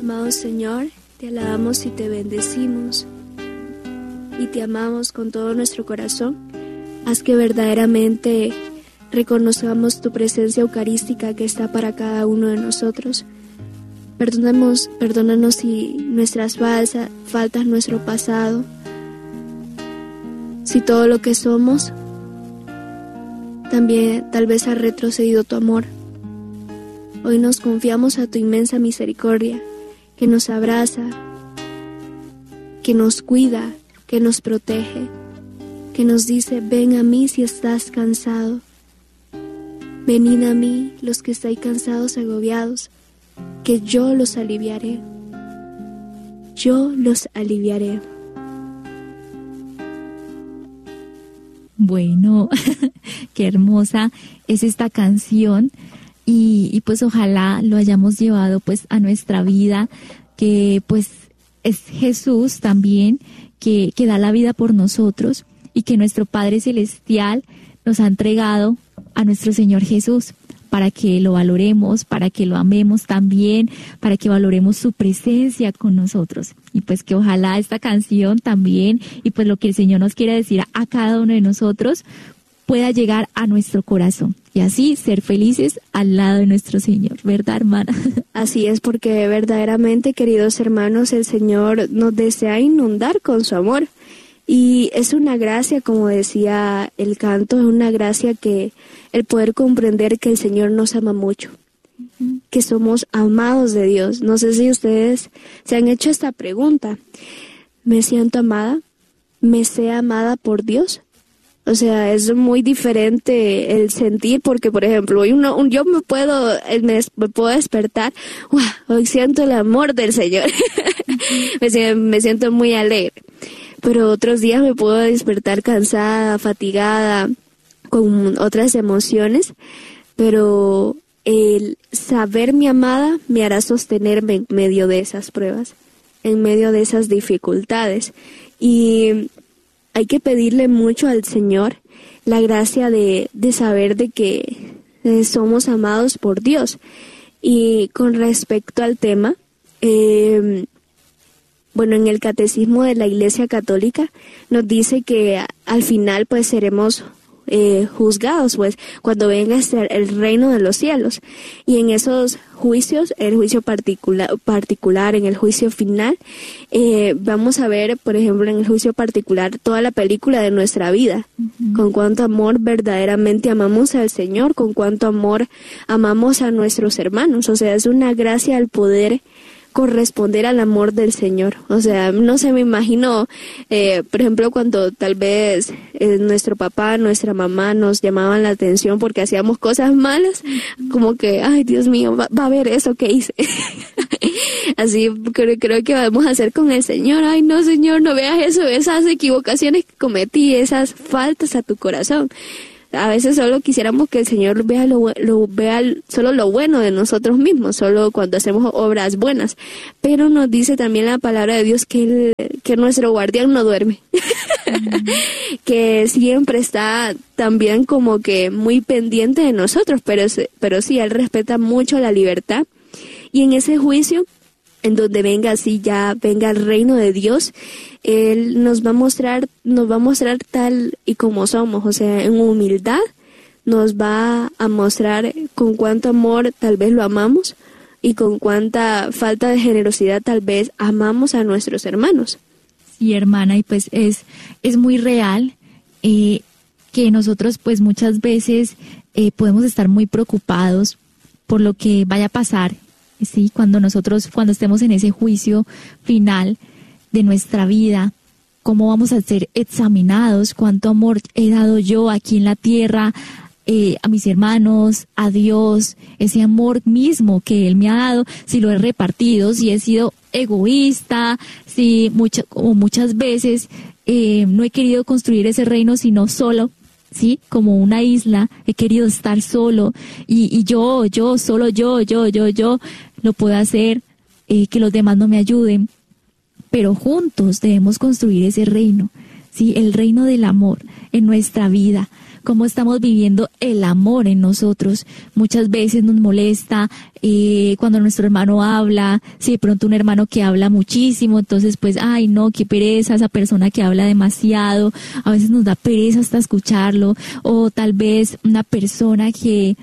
Amado Señor, te alabamos y te bendecimos y te amamos con todo nuestro corazón. Haz que verdaderamente reconozcamos tu presencia eucarística que está para cada uno de nosotros. Perdónanos si nuestras faltas, nuestro pasado, si todo lo que somos también tal vez ha retrocedido tu amor. Hoy nos confiamos a tu inmensa misericordia, que nos abraza, que nos cuida, que nos protege, que nos dice: ven a mí si estás cansado. Venid a mí los que estáis cansados y agobiados, que yo los aliviaré. Yo los aliviaré. Bueno, qué hermosa es esta canción y pues ojalá lo hayamos llevado pues a nuestra vida, que pues es Jesús también que da la vida por nosotros y que nuestro Padre Celestial nos ha entregado a nuestro Señor Jesús para que lo valoremos, para que lo amemos también, para que valoremos su presencia con nosotros. Y pues que ojalá esta canción también, y pues lo que el Señor nos quiere decir a cada uno de nosotros, pueda llegar a nuestro corazón y así ser felices al lado de nuestro Señor, ¿verdad, hermana? Así es, porque verdaderamente, queridos hermanos, el Señor nos desea inundar con su amor. Y es una gracia, como decía el canto, es una gracia que el poder comprender que el Señor nos ama mucho, que somos amados de Dios. No sé si ustedes se han hecho esta pregunta: ¿me siento amada? ¿Me sé amada por Dios? O sea, es muy diferente el sentir, porque, por ejemplo, yo me puedo despertar, ¡wow!, hoy siento el amor del Señor, me siento muy alegre. Pero otros días me puedo despertar cansada, fatigada, con otras emociones, pero el saberme amada me hará sostenerme en medio de esas pruebas, en medio de esas dificultades. Y hay que pedirle mucho al Señor la gracia de saber de que somos amados por Dios. Y con respecto al tema, bueno, en el Catecismo de la Iglesia Católica nos dice que al final pues seremos juzgados, pues, cuando venga el reino de los cielos. Y en esos juicios, el juicio particular, en el juicio final, vamos a ver, por ejemplo, en el juicio particular, toda la película de nuestra vida, con cuánto amor verdaderamente amamos al Señor, con cuánto amor amamos a nuestros hermanos. O sea, es una gracia al poder corresponder al amor del Señor. O sea, no sé, me imagino, por ejemplo, cuando tal vez nuestro papá, nuestra mamá nos llamaban la atención porque hacíamos cosas malas, como que, ay, Dios mío, va a ver eso que hice. Así creo que vamos a hacer con el Señor. Ay, no, Señor, no veas eso, esas equivocaciones que cometí, esas faltas a tu corazón. A veces solo quisiéramos que el Señor vea solo lo bueno de nosotros mismos, solo cuando hacemos obras buenas. Pero nos dice también la palabra de Dios que nuestro guardián no duerme, que siempre está también como que muy pendiente de nosotros, pero sí, Él respeta mucho la libertad. Y en ese juicio, en donde venga el reino de Dios, Él nos va a mostrar tal y como somos, o sea, en humildad nos va a mostrar con cuánto amor tal vez lo amamos y con cuánta falta de generosidad tal vez amamos a nuestros hermanos. Sí, hermana, y pues es muy real que nosotros pues muchas veces podemos estar muy preocupados por lo que vaya a pasar. Sí, cuando estemos en ese juicio final de nuestra vida, cómo vamos a ser examinados, cuánto amor he dado yo aquí en la tierra, a mis hermanos, a Dios, ese amor mismo que Él me ha dado, si lo he repartido, si he sido egoísta, si muchas veces no he querido construir ese reino sino solo. Sí, como una isla, he querido estar solo y yo lo puedo hacer, que los demás no me ayuden, pero juntos debemos construir ese reino, ¿sí? El reino del amor en nuestra vida. Cómo estamos viviendo el amor en nosotros. Muchas veces nos molesta cuando nuestro hermano habla, si de pronto un hermano que habla muchísimo, entonces pues, ay no, qué pereza esa persona que habla demasiado, a veces nos da pereza hasta escucharlo, o tal vez una persona que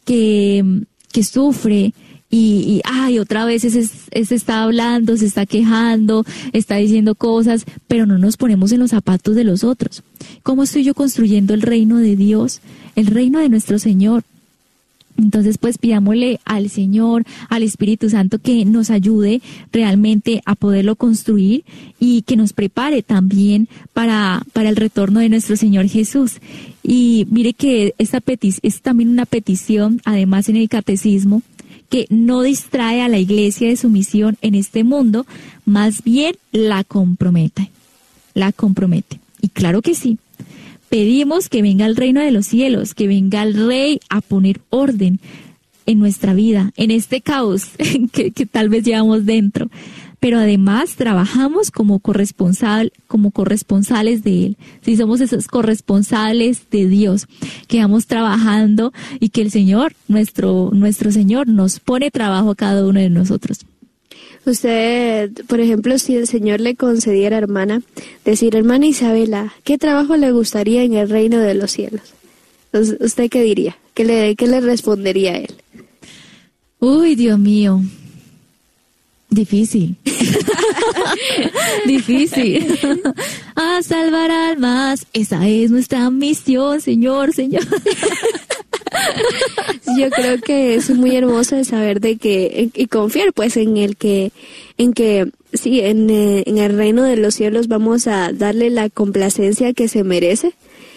sufre, y otra vez se está hablando, se está quejando, está diciendo cosas, pero no nos ponemos en los zapatos de los otros. ¿Cómo estoy yo construyendo el reino de Dios, el reino de nuestro Señor? Entonces, pues pidámosle al Señor, al Espíritu Santo, que nos ayude realmente a poderlo construir y que nos prepare también para el retorno de nuestro Señor Jesús. Y mire que esta es también una petición, además en el catecismo, que no distrae a la iglesia de su misión en este mundo, más bien la compromete. Y claro que sí, pedimos que venga el reino de los cielos, que venga el Rey a poner orden en nuestra vida, en este caos que tal vez llevamos dentro. Pero además trabajamos como corresponsales de Él. Si somos esos corresponsables de Dios, que vamos trabajando y que el Señor, nuestro Señor, nos pone trabajo a cada uno de nosotros. Usted, por ejemplo, si el Señor le concediera, hermana, decir, hermana Isabela, ¿qué trabajo le gustaría en el reino de los cielos? Entonces, ¿usted qué diría? ¿Qué le respondería a Él? Uy, Dios mío. Difícil. Difícil. A salvar almas. Esa es nuestra misión, Señor. Yo creo que es muy hermoso de saber de que, y confiar pues en que sí, en el reino de los cielos vamos a darle la complacencia que se merece.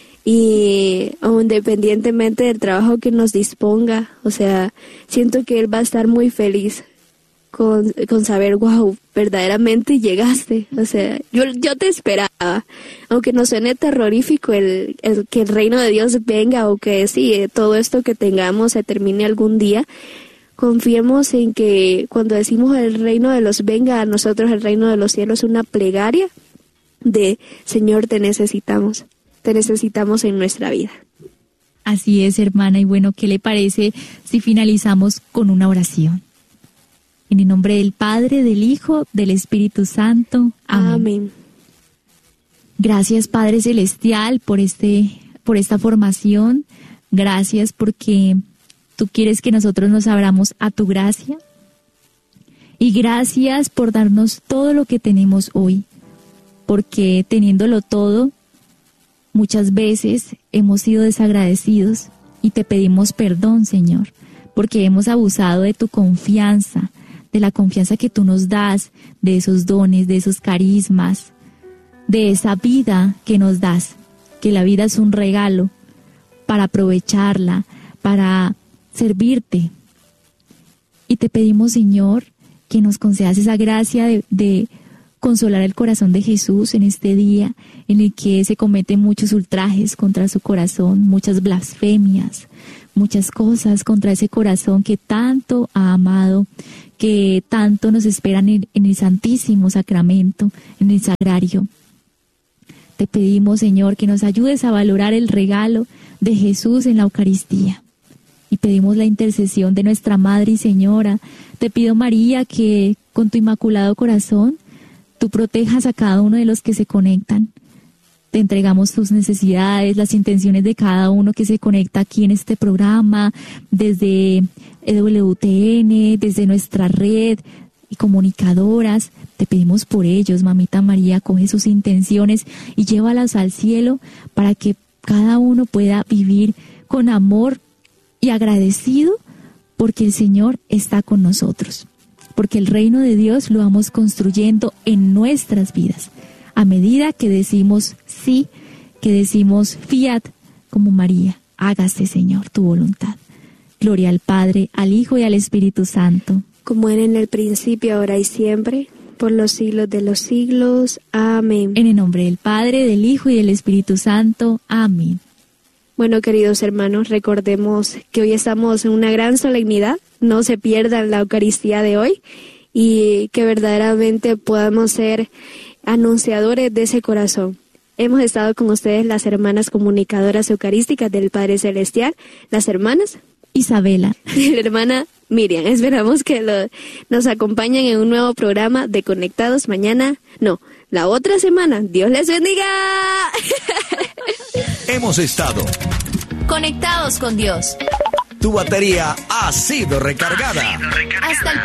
Y independientemente del trabajo que nos disponga, o sea, siento que Él va a estar muy feliz con saber, wow, verdaderamente llegaste. O sea, yo te esperaba, aunque nos suene terrorífico el que el reino de Dios venga, o que sí, todo esto que tengamos se termine algún día. Confiemos en que cuando decimos el reino de los venga a nosotros, el reino de los cielos, una plegaria de Señor, te necesitamos en nuestra vida. Así es, hermana, y bueno, ¿qué le parece si finalizamos con una oración? En el nombre del Padre, del Hijo, del Espíritu Santo. Amén. Amén. Gracias, Padre Celestial, por esta formación. Gracias porque tú quieres que nosotros nos abramos a tu gracia. Y gracias por darnos todo lo que tenemos hoy. Porque teniéndolo todo, muchas veces hemos sido desagradecidos y te pedimos perdón, Señor, porque hemos abusado de tu confianza, de la confianza que tú nos das, de esos dones, de esos carismas, de esa vida que nos das, que la vida es un regalo para aprovecharla, para servirte. Y te pedimos, Señor, que nos concedas esa gracia de consolar el corazón de Jesús en este día en el que se cometen muchos ultrajes contra su corazón, muchas blasfemias, muchas cosas contra ese corazón que tanto ha amado, que tanto nos esperan en el Santísimo Sacramento, en el Sagrario. Te pedimos, Señor, que nos ayudes a valorar el regalo de Jesús en la Eucaristía. Y pedimos la intercesión de nuestra Madre y Señora. Te pido, María, que con tu Inmaculado Corazón tú protejas a cada uno de los que se conectan. Te entregamos tus necesidades, las intenciones de cada uno que se conecta aquí en este programa, desde EWTN, desde nuestra red y comunicadoras. Te pedimos por ellos, Mamita María, coge sus intenciones y llévalas al cielo para que cada uno pueda vivir con amor y agradecido porque el Señor está con nosotros. Porque el reino de Dios lo vamos construyendo en nuestras vidas. A medida que decimos sí, que decimos fiat, como María, hágase, Señor, tu voluntad. Gloria al Padre, al Hijo y al Espíritu Santo. Como era en el principio, ahora y siempre, por los siglos de los siglos. Amén. En el nombre del Padre, del Hijo y del Espíritu Santo. Amén. Bueno, queridos hermanos, recordemos que hoy estamos en una gran solemnidad. No se pierdan la Eucaristía de hoy y que verdaderamente podamos ser anunciadores de ese corazón Hemos estado con ustedes las hermanas comunicadoras eucarísticas del Padre Celestial, las hermanas Isabela y la hermana Miriam. Esperamos que nos acompañen en un nuevo programa de Conectados la otra semana. ¡Dios les bendiga! Hemos estado conectados con Dios. Tu batería ha sido recargada. Hasta el